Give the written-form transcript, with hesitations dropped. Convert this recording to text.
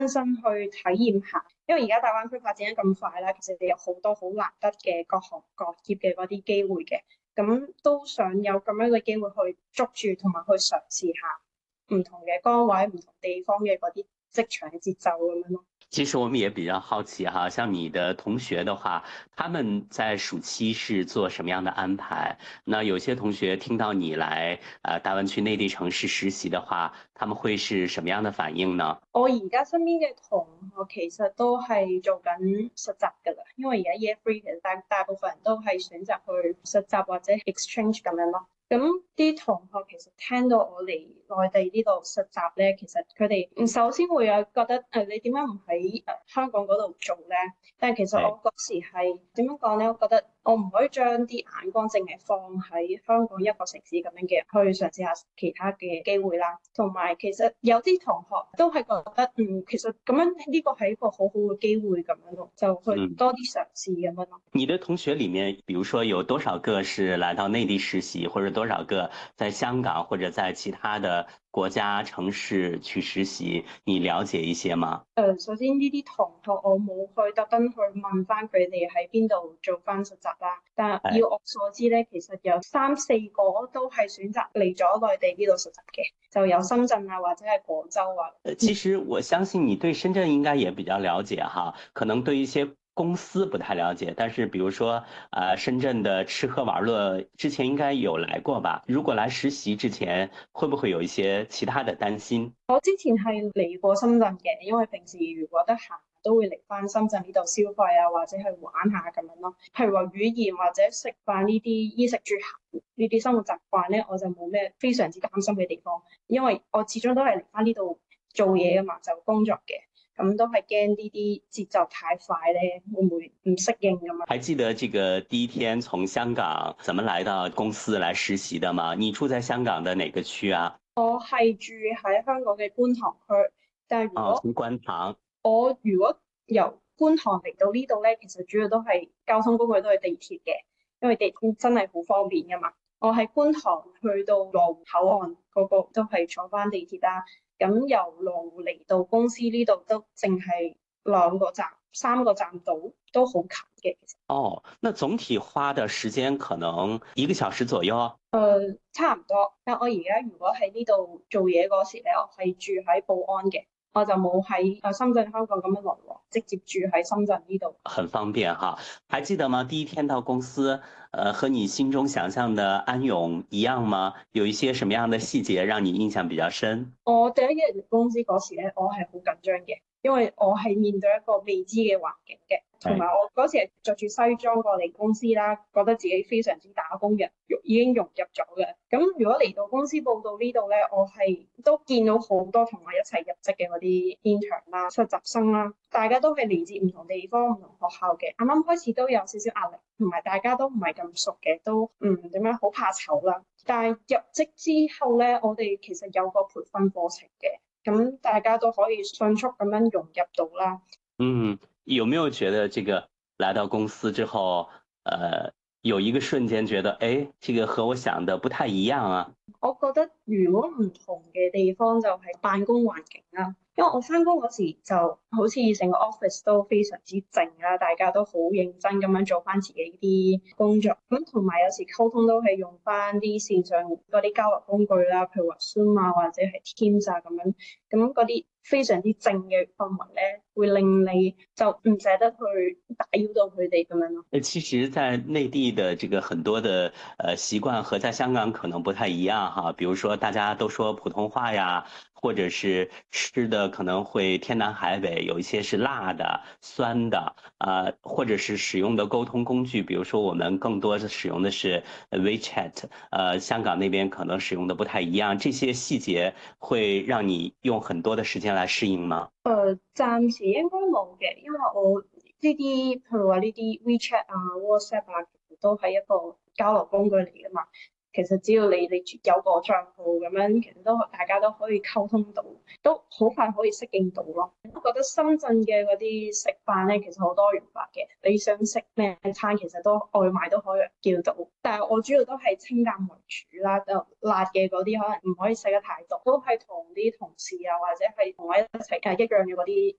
身去體驗下，因為而家大灣區發展得咁快啦，其實有好多好難得嘅各行各業嘅嗰啲機會嘅，咁都想有咁樣嘅機會去捉住同埋去嘗試下唔同嘅崗位、唔同地方嘅嗰啲職場嘅節奏咁樣咯。 其實我們也比較好奇哈，像你的同學的話，他們在暑期是做什麼樣的安排？那有些同學聽到你來大灣區內地城市實習的話，他們會是什麼樣的反應呢？ 我而家身邊嘅同學其實都係做緊實習㗎啦，因為而家 Year Three 其實大部分人都係選擇去實習或者 exchange 咁樣咯。咁啲同學其實聽到我嚟內地呢度實習咧，其實佢哋首先會有覺得你點解唔喺香港嗰度做咧？但係其實我嗰時係點樣講咧？我覺得我唔可以將啲眼光淨係放喺香港一個城市咁樣嘅，去嘗試下其他嘅機會啦。同埋其實有啲同學都係覺得其實咁樣呢個係一個好好嘅機會咁樣咯，就去多啲嘗試咁樣咯。 你的同學裡面，比如說有多少個是來到內地實習，或者多少個在香港或者在其他的國家城市去實習，你了解一些嗎？ 首先呢啲同學我冇去特登去問翻佢哋喺邊度做翻實習啦，但係以我所知咧，其實有3、4個都係選擇嚟咗內地呢度實習嘅，就有深圳啊或者係廣州啊。 其實我相信你對深圳應該也比較了解哈，可能對一些公司不太了解，但是比如說深圳的吃喝玩樂之前應該有來過吧？如果來實習之前，會不會有一些其他的擔心？ 我之前係嚟過深圳嘅，因為平時如果得閒都會嚟翻深圳呢度消費啊，或者去玩下咁樣咯。譬如話語言或者食飯呢啲衣食住行呢啲生活習慣咧，我就冇咩非常之擔心嘅地方，因為我始終都係嚟翻呢度做嘢噶嘛，就工作嘅。咁都係驚呢啲節奏太快咧，會唔會唔適應咁嘛？ 還記得這個第一天從香港怎麼來到公司來實習的嗎？你住在香港的哪個區啊？ 我係住喺香港嘅觀塘區，但係從觀塘。 我如果由觀塘嚟到呢度咧，其實主要都係交通工具都係地鐵嘅，因為地鐵真係好方便噶嘛。我喺觀塘去到羅湖口岸嗰個都係坐翻地鐵啦。咁由羅湖嚟到公司呢度都淨係2個站、3個站到，都好近嘅。其實那總體花的時間可能1個小時左右。 差唔多。但我而家如果喺呢度做嘢嗰時咧，我係住喺寶安嘅。我就冇喺深圳、香港咁樣來往，直接住喺深圳呢度。 很方便哈。還記得嗎？第一天到公司，和你心中想象的安永一樣嗎？有一些什麼樣的細節讓你印象比較深？ 我第一日入公司嗰時咧，我係好緊張嘅，因為我係面對一個未知嘅環境嘅，同埋我嗰時係着住西裝過嚟公司啦，覺得自己非常之打工人，已經融入咗嘅。咁如果嚟到公司報到呢度咧，我係都見到好多同我一齊入職嘅嗰啲 intern 啦、實習生啦，大家都係嚟自唔同地方、唔同學校嘅。啱啱開始都有少少壓力，同埋大家都唔係咁熟嘅，都點樣好怕醜啦。但係入職之後咧，我哋其實有個培訓課程嘅，咁大家都可以迅速咁樣融入到啦。 有沒有覺得這個來到公司之後，有一個瞬間覺得，這個和我想的不太一樣啊？ 我覺得如果唔同嘅地方就係辦公環境啦，因為我返工嗰時就好似成個 office 都非常之靜啦，大家都好認真咁樣做翻自己啲工作，咁同埋有時溝通都係用翻啲線上嗰啲交流工具啦，譬如話 Zoom 啊或者係 Teams 啊咁樣，咁嗰啲非常之靜嘅氛圍咧，會令你就唔捨得去打擾到佢哋咁樣咯。 其實，在內地的這個很多的習慣和在香港可能不太一樣哈，比如說大家都說普通話呀，或者是吃的可能會天南海北，有一些是辣的、酸的，或者是使用的溝通工具，比如說我們更多的使用的是 WeChat，香港那邊可能使用的不太一樣，這些細節會讓你用很多的時間來適應嗎？ 暫時應該冇嘅，因為我呢啲譬如話呢啲 WeChat 啊、WhatsApp 啊，其實都係一個交流工具嚟噶嘛。 其實只要你有個帳號咁樣，其實大家都可以溝通到，都好快可以適應到咯。我覺得深圳嘅嗰啲食飯咧，其實好多元化嘅，你想食咩餐其實都外賣都可以叫到。但係我主要都係清淡為主啦，就辣嘅嗰啲可能唔可以食得太多，都係同啲同事啊或者係同我一齊一樣嘅嗰啲